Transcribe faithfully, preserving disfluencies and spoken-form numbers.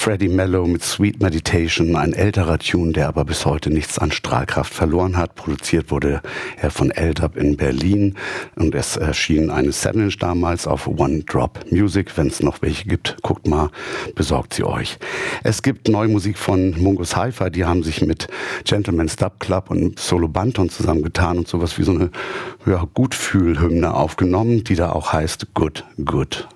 Freddie Mello mit Sweet Meditation, ein älterer Tune, der aber bis heute nichts an Strahlkraft verloren hat. Produziert wurde er von L-Dub in Berlin und es erschien eine seven Inch damals auf One Drop Music. Wenn es noch welche gibt, guckt mal, besorgt sie euch. Es gibt neue Musik von Mungus Hi-Fi, die haben sich mit Gentleman's Dub Club und Solo Banton zusammengetan und sowas wie so eine ja, Gutfühlhymne aufgenommen, die da auch heißt Good, Good.